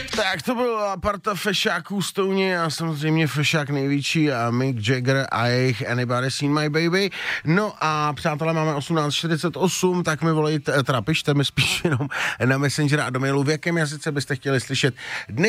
Tak to byla parta fešáků z Touně a samozřejmě fešák největší a Mick Jagger a jejich Anybody Seen My Baby. No a přátelé, máme 18:48, tak mi volejte, pište mi spíš jenom na Messenger a do mailu, v jakém jazyce byste chtěli slyšet dnes